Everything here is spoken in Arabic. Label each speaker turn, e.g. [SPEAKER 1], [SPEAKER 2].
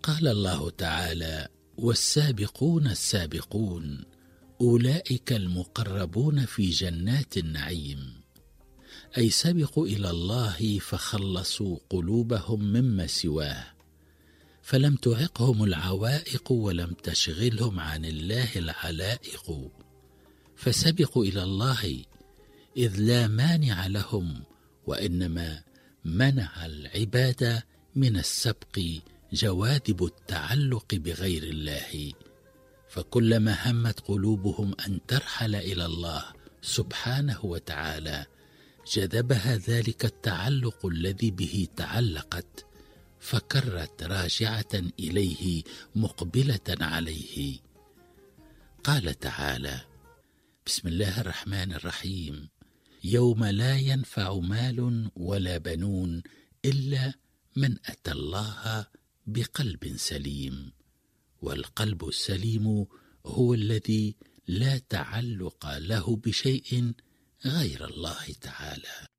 [SPEAKER 1] قال الله تعالى: والسابقون السابقون أولئك المقربون في جنات النعيم، أي سبقوا إلى الله فخلصوا قلوبهم مما سواه، فلم تعقهم العوائق ولم تشغلهم عن الله العلائق، فسبقوا إلى الله إذ لا مانع لهم، وإنما منع العباد من السبق جواذب التعلق بغير الله، فكلما همت قلوبهم أن ترحل إلى الله سبحانه وتعالى جذبها ذلك التعلق الذي به تعلقت، فكرت راجعة إليه مقبلة عليه. قال تعالى: بسم الله الرحمن الرحيم: يوم لا ينفع مال ولا بنون إلا من أتى الله بقلب سليم، والقلب السليم هو الذي لا تعلق له بشيء غير الله تعالى.